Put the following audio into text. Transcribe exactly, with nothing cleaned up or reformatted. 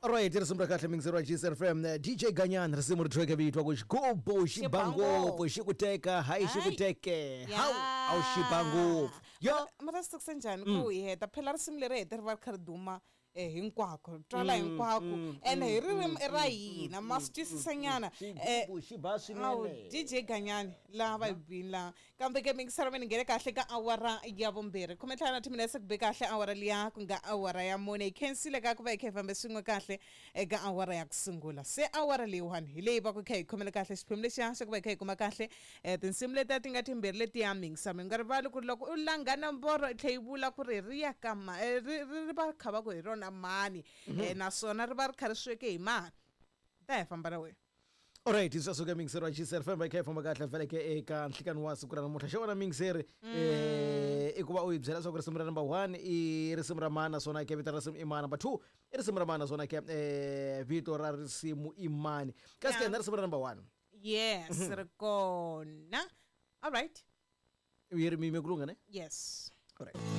Alright, iri simu rakahle mingisirwa G S F M D J Ganyan risimu ritreke vitwa kuxigubu xibango xikuteka hayi xikuteke how au xibango yo mara sitokuse njhani ku hi heta phela risimu leri heta ri va ri kha ri duma eh hinkwako twala hinkwako and hi ririmi ra hina ma swi twisisanyana xigubu xi ba swinene D J Ganyani lava bini la kambe ke mingisara mi ngere kahle ka awara ya vumbirhi khume ntlhanu na ti minutes ku be kahle awara liya ku nga awara ya mune hi khensile ka ku va hi kha hi fambe swin'we kahle eka awara ya ku sungula se awara leyiwani hi leyi va ku kha hi khomele kahle xiphemu lexiya xa ku va hi kha hi kuma kahle um tinsimu letiya ti nga timbirhi letiya mingisa mi nga rivali ku ri loko u langa nomboro i tlhe yi vula ku ri ri ya ka ma ri va kha va ku hi rona mani naswona ri va ri kha ri sweke hi mani ta hi famba na wena. Alright, isa suka mingiseri G S F M kha famba kahle vele ke eka nhlikani wa siku ra namuntlha xo vona mingiseri eh i ku va u yi byela swa ku risimu ra number one i risimu ra mani naswona ke vito ra risimu i mani number two i risimu ra mani naswona ke eh vito ra risimu i mani kasi ke na risimu ra number one yes ri kona. All right, u yi ri mimi kulunga ne yes. all right.